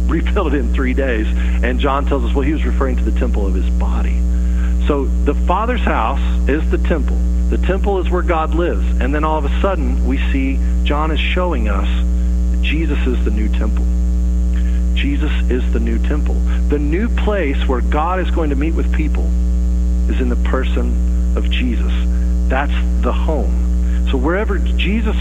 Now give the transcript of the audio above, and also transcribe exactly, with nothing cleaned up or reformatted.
rebuilt it in three days. And John tells us, well, he was referring to the temple of his body. So the Father's house is the temple. The temple is where God lives. And then all of a sudden, we see John is showing us that Jesus is the new temple. Jesus is the new temple. The new place where God is going to meet with people is in the person of Jesus. That's the home. So wherever Jesus